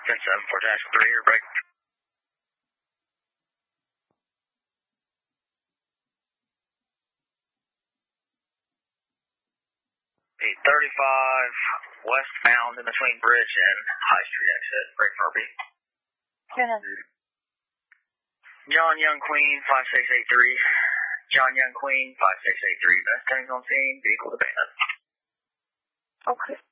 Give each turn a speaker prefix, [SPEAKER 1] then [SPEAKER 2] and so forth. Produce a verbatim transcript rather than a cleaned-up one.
[SPEAKER 1] ten seven four dash three, your break. eight thirty-five, westbound in between Bridge and High Street exit, break for R B. John Young Queen, five six eight three. John Young Queen, five six eight three. Best things on scene, vehicle abandoned.
[SPEAKER 2] Okay.